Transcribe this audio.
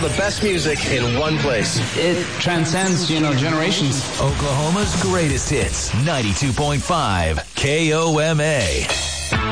the best music in one place. It transcends, generations. Oklahoma's greatest hits, 92.5 KOMA.